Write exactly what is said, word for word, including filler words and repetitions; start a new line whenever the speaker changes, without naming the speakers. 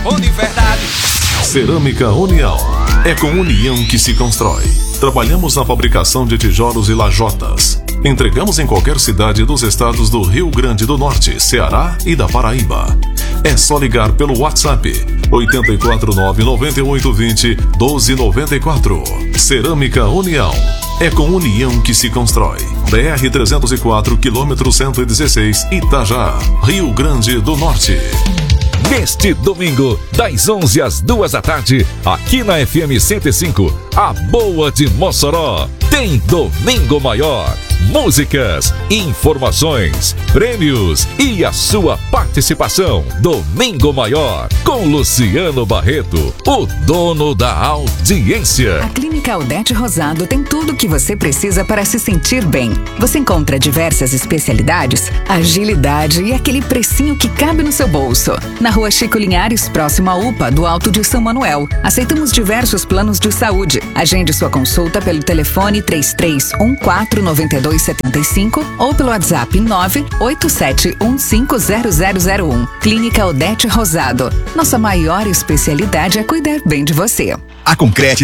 de verdade.
Cerâmica União. É com união que se constrói. Trabalhamos na fabricação de tijolos e lajotas. Entregamos em qualquer cidade dos estados do Rio Grande do Norte, Ceará e da Paraíba. É só ligar pelo WhatsApp oito quatro nove, nove oito dois zero, um dois nove quatro. Cerâmica União. É com união que se constrói. B R trezentos e quatro, quilômetro cento e dezesseis, Itajá, Rio Grande do Norte.
Neste domingo, das onze às duas da tarde, aqui na F M cento e cinco, a Boa de Mossoró, tem Domingo Maior. Músicas, informações, prêmios e a sua participação. Domingo Maior, com Luciano Barreto, o dono da audiência.
A Clínica Aldete Rosado tem tudo o que você precisa para se sentir bem. Você encontra diversas especialidades, agilidade e aquele precinho que cabe no seu bolso. Na Rua Chico Linhares, próximo à U P A do Alto de São Manuel. Aceitamos diversos planos de saúde. Agende sua consulta pelo telefone três três um quatro, nove dois sete cinco ou pelo WhatsApp nove oito sete um cinco zero zero zero um. Clínica Aldete Rosado. Nossa maior especialidade é cuidar bem de você.
A Concrete